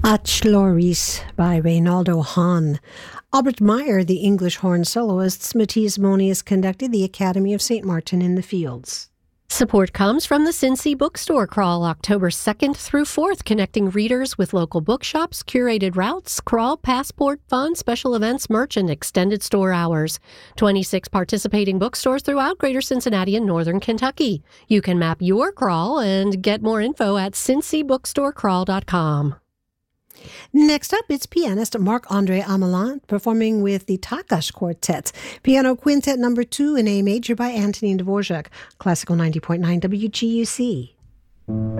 Achloris by Reynaldo Hahn. Albert Meyer, the English horn soloists, Matthias Monius conducted the Academy of St. Martin in the Fields. Support comes from the Cincy Bookstore Crawl, October 2nd through 4th, connecting readers with local bookshops, curated routes, crawl, passport, fun, special events, merch, and extended store hours. 26 participating bookstores throughout Greater Cincinnati and Northern Kentucky. You can map your crawl and get more info at cincybookstorecrawl.com. Next up, it's pianist Marc-André Amelant performing with the Takash Quartet. Piano Quintet No. 2 in A major by Antonin Dvorak. Classical 90.9 WGUC.